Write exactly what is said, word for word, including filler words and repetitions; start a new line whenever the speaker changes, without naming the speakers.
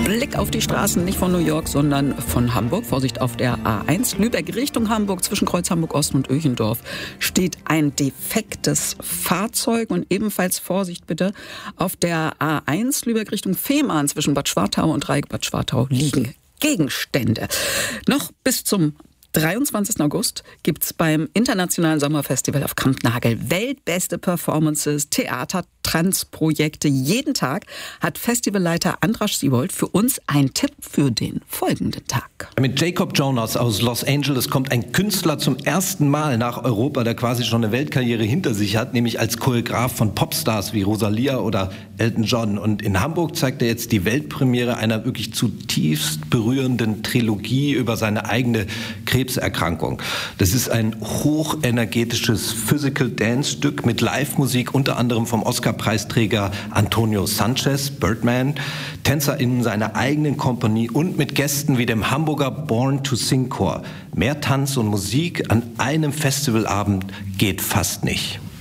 Blick auf die Straßen, nicht von New York, sondern von Hamburg. Vorsicht auf der A eins, Lübeck Richtung Hamburg, zwischen Kreuz Hamburg-Ost und Öchendorf steht ein defektes Fahrzeug. Und ebenfalls Vorsicht bitte, auf der A eins, Lübeck Richtung Fehmarn, zwischen Bad Schwartau und Dreieck Bad Schwartau liegen Gegenstände. Noch bis zum dreiundzwanzigsten August gibt's beim Internationalen Sommerfestival auf Kampnagel weltbeste Performances, Theater, Tanzprojekte. Jeden Tag hat Festivalleiter Andras Siewold für uns einen Tipp für den folgenden Tag.
Mit Jacob Jonas aus Los Angeles kommt ein Künstler zum ersten Mal nach Europa, der quasi schon eine Weltkarriere hinter sich hat, nämlich als Choreograf von Popstars wie Rosalia oder Elton John. Und in Hamburg zeigt er jetzt die Weltpremiere einer wirklich zutiefst berührenden Trilogie über seine eigene Krebserkrankung. Das ist ein hochenergetisches Physical Dance Stück mit Live-Musik, unter anderem vom Oscar-Preisträger Antonio Sanchez, Birdman, TänzerInnen seiner eigenen Kompanie und mit Gästen wie dem Hamburger Born to Sing Chor. Mehr Tanz und Musik an einem Festivalabend geht fast nicht.